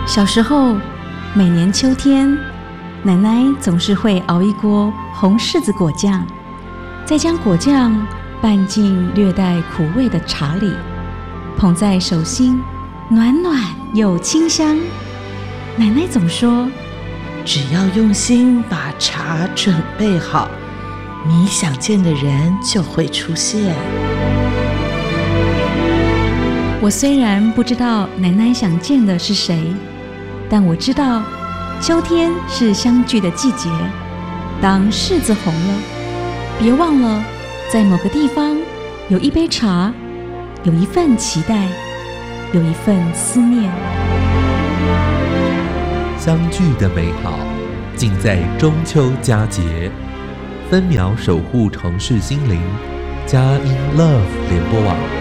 小时候，每年秋天，奶奶总是会熬一锅红柿子果酱，再将果酱拌进略带苦味的茶里，捧在手心，暖暖又清香。奶奶总说， 只要用心把茶准备好，你想见的人就会出现。 我虽然不知道奶奶想见的是谁，但我知道秋天是相聚的季节。当柿子红了，别忘了在某个地方有一杯茶，有一份期待，有一份思念。 相聚的美好尽在中秋佳节，分秒守护城市心灵。佳音 Love 联播网